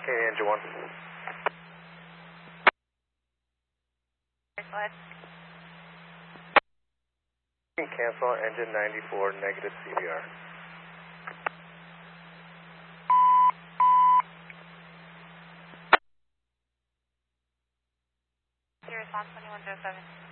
Engine 1. Go ahead. Cancel engine 94, negative CBR. Your response 2107.